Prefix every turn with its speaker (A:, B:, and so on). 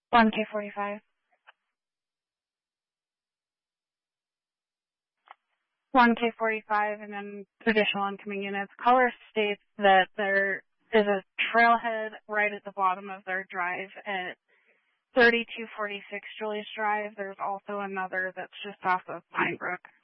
A: 1K45. 1K45, and then additional incoming units. Caller states that there is a trailhead right at the bottom of their drive at 3246 Julius Drive. There's also another that's just off of Pine Brook.